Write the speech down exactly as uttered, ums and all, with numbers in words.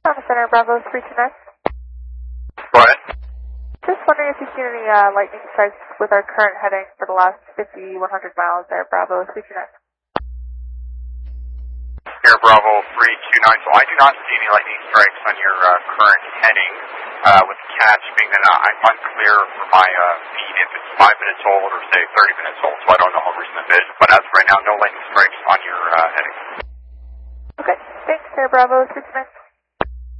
Thomas Center, Bravo three two nine. Go ahead. Just wondering if you've seen any uh, lightning strikes with our current heading for the last fifty, one hundred miles there, Bravo three two nine. Air Bravo three two nine. So I do not see any lightning strikes on your uh, current heading, uh, with the catch being that uh, I'm unclear for my uh, feed if it's five minutes old or say thirty minutes old, so I don't know how recent it is. But as of right now, no lightning strikes on your uh, heading. Okay, thanks, Air Bravo three two nine.